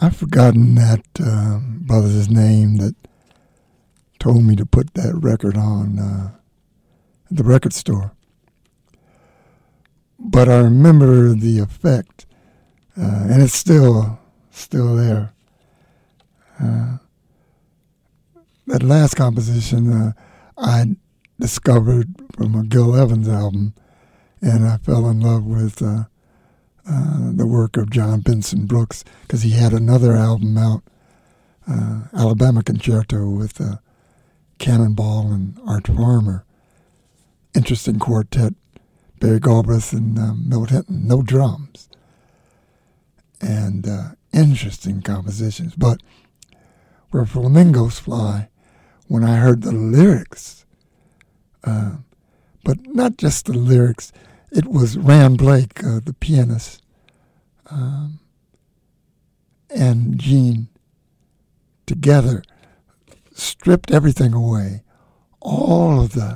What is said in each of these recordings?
I've forgotten that brother's name that told me to put that record on at the record store. But I remember the effect, and it's still there. That last composition I discovered from a Gil Evans album, and I fell in love with the work of John Benson Brooks, because he had another album out, Alabama Concerto, with Cannonball and Art Farmer. Interesting quartet, Barry Galbraith and Milt Hinton, no drums. And interesting compositions. But Where Flamingos Fly, when I heard the lyrics, but not just the lyrics, it was Ram Blake, the pianist, and Gene together stripped everything away. All of the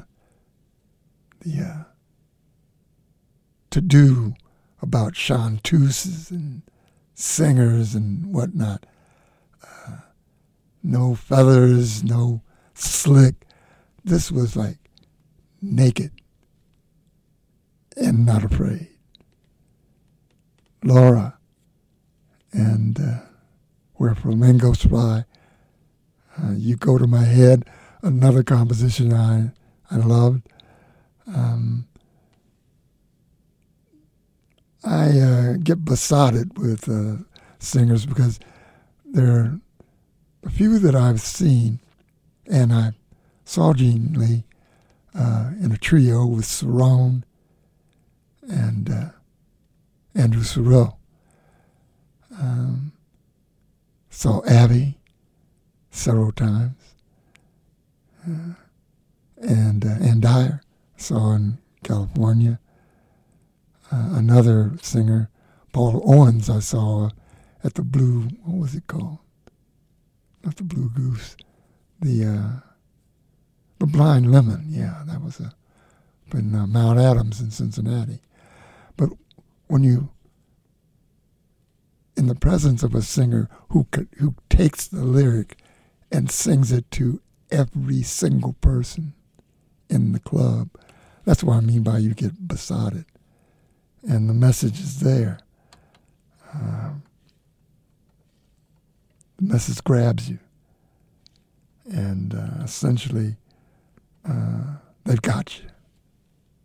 to-do about chanteuses and singers and whatnot. No feathers, no slick. This was like naked and not afraid. Laura and Where Flamingos Fly. You Go to My Head, another composition I loved. I get besotted with singers because there are a few that I've seen, and I saw Gene Lee in a trio with Cerrone and Andrew Sorrell. Saw Abby several times, and Dyer saw in California. Another singer, Paul Owens, I saw at the Blue, what was it called? Not the Blue Goose, the Blind Lemon. Yeah, that was in Mount Adams in Cincinnati. But when you, in the presence of a singer who takes the lyric and sings it to every single person in the club, that's what I mean by you get besotted. And the message is there. The message grabs you. And essentially, they've got you.